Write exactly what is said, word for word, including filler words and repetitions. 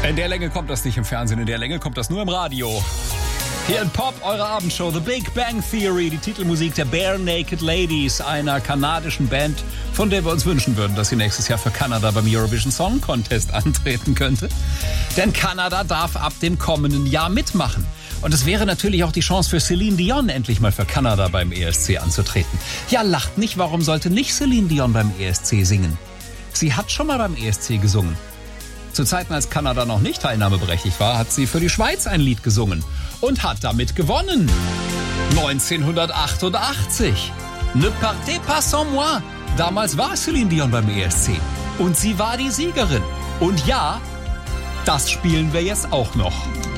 In der Länge kommt das nicht im Fernsehen, in der Länge kommt das nur im Radio. Hier in Pop, eure Abendshow, The Big Bang Theory, die Titelmusik der Bare Naked Ladies, einer kanadischen Band, von der wir uns wünschen würden, dass sie nächstes Jahr für Kanada beim Eurovision Song Contest antreten könnte. Denn Kanada darf ab dem kommenden Jahr mitmachen. Und es wäre natürlich auch die Chance für Celine Dion, endlich mal für Kanada beim E S C anzutreten. Ja, lacht nicht, warum sollte nicht Celine Dion beim E S C singen? Sie hat schon mal beim E S C gesungen. Zu Zeiten, als Kanada noch nicht teilnahmeberechtigt war, hat sie für die Schweiz ein Lied gesungen und hat damit gewonnen. neunzehnhundertachtundachtzig. Ne partez pas sans moi. Damals war Celine Dion beim E S C und sie war die Siegerin. Und ja, das spielen wir jetzt auch noch.